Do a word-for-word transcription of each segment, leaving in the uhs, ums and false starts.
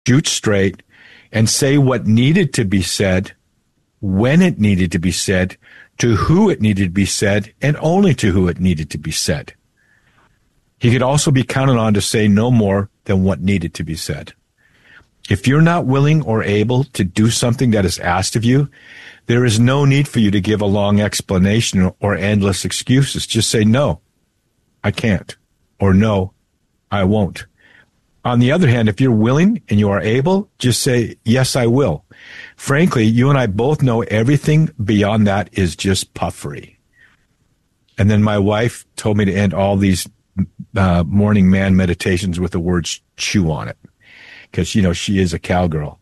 shoot straight, and say what needed to be said, when it needed to be said, to who it needed to be said, and only to who it needed to be said. He could also be counted on to say no more than what needed to be said. If you're not willing or able to do something that is asked of you, there is no need for you to give a long explanation or endless excuses. Just say, no, I can't, or no, I won't. On the other hand, if you're willing and you are able, just say, yes, I will. Frankly, you and I both know everything beyond that is just puffery. And then my wife told me to end all these uh, morning man meditations with the words chew on it, because, you know, she is a cowgirl.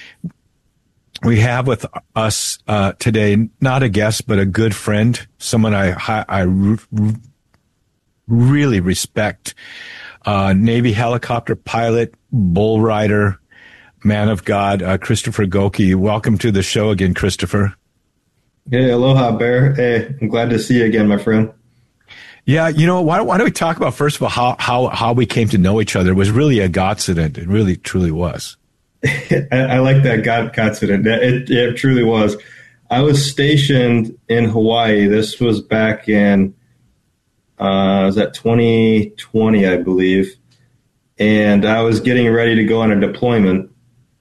We have with us uh, today, not a guest, but a good friend, someone I, I r- really respect. Uh, Navy helicopter pilot, bull rider, man of God, uh, Christopher Goki. Welcome to the show again, Christopher. Hey, aloha, Bear. Hey, I'm glad to see you again, my friend. Yeah, you know, why, why don't we talk about, first of all, how, how, how we came to know each other? It was really a godsident. It really, truly was. I, I like that God godsident. It, it truly was. I was stationed in Hawaii. This was back in Uh, it was at twenty twenty, I believe, and I was getting ready to go on a deployment.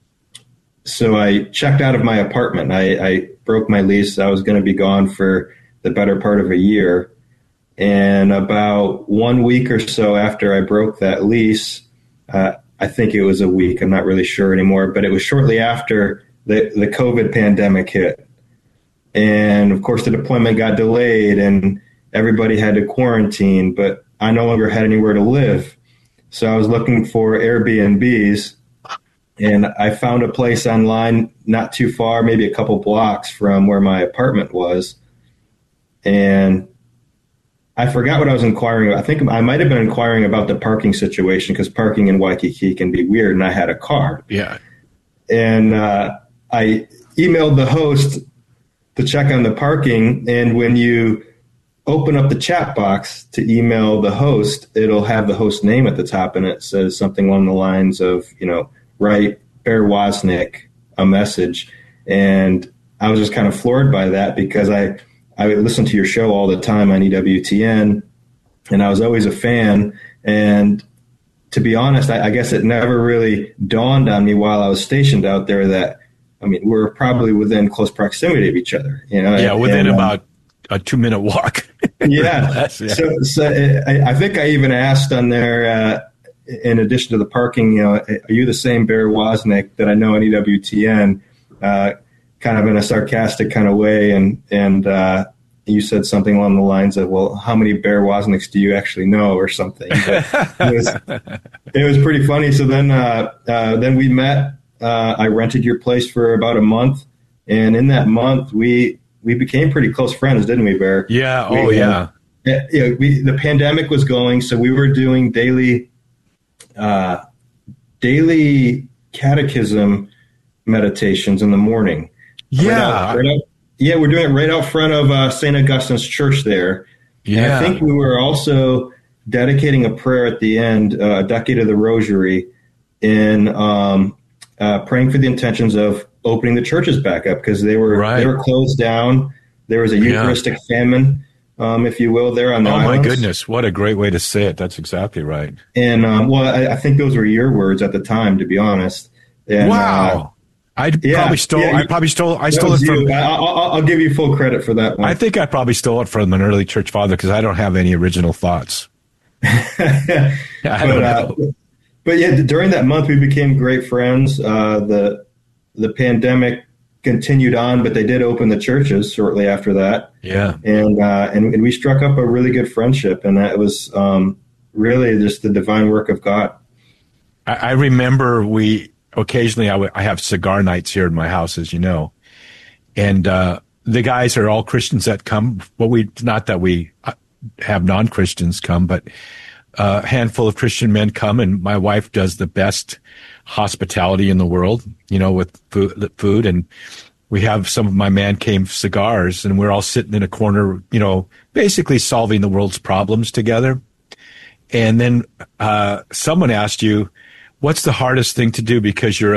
So I checked out of my apartment. I, I broke my lease. I was going to be gone for the better part of a year. And about one week or so after I broke that lease, uh, I think it was a week, I'm not really sure anymore, but it was shortly after the, the COVID pandemic hit. And of course, the deployment got delayed and everybody had to quarantine, but I no longer had anywhere to live. So I was looking for Airbnbs, and I found a place online not too far, maybe a couple blocks from where my apartment was. And I forgot what I was inquiring about. I think I might have been inquiring about the parking situation, because parking in Waikiki can be weird, and I had a car. Yeah. And uh, I emailed the host to check on the parking, and when you open up the chat box to email the host, it'll have the host name at the top, and it says something along the lines of, you know, write Bear Wozniak a message. And I was just kind of floored by that, because I, I would listen to your show all the time on E W T N, and I was always a fan. And to be honest, I, I guess it never really dawned on me while I was stationed out there that, I mean, we're probably within close proximity of each other, you know? Yeah, within and, about a two minute walk. Yeah. Less, yeah. So, so I, I think I even asked on there, uh, in addition to the parking, you know, are you the same Bear Wozniak that I know in E W T N, uh, kind of in a sarcastic kind of way. And, and, uh, you said something along the lines of, well, how many Bear Wozniaks do you actually know, or something? But it was, it was pretty funny. So then, uh, uh, then we met, uh, I rented your place for about a month. And in that month, we, we became pretty close friends, didn't we, Bear? Yeah. We, oh, yeah. Uh, you know, we, the pandemic was going, so we were doing daily, uh, daily catechism meditations in the morning. Yeah. Right out, right out, yeah, we're doing it right out front of uh, Saint Augustine's Church there. Yeah. And I think we were also dedicating a prayer at the end, uh, a decade of the Rosary, in um, uh, praying for the intentions of opening the churches back up, because they were right. they were closed down. There was a Eucharistic yeah. famine, um, if you will, there on the Oh, islands. my goodness. What a great way to say it. That's exactly right. And, um, well, I, I think those were your words at the time, to be honest. And, wow. Uh, I yeah, probably stole, yeah, I probably stole, I stole it from, I, I'll, I'll give you full credit for that one. I think I probably stole it from an early church father, because I don't have any original thoughts. I but, don't know. Uh, but yeah, during that month, we became great friends. Uh, the, the pandemic continued on, but they did open the churches shortly after that. Yeah. And, uh, and, and we struck up a really good friendship, and that was, um, really just the divine work of God. I, I remember we, occasionally I, w- I have cigar nights here in my house, as you know, and, uh, the guys are all Christians that come. Well, we, not that we have non-Christians come, but a handful of Christian men come, and my wife does the best hospitality in the world, you know, with food, food. And we have some of my man cave cigars, and we're all sitting in a corner, you know, basically solving the world's problems together. And then, uh, someone asked you, What's the hardest thing to do because you're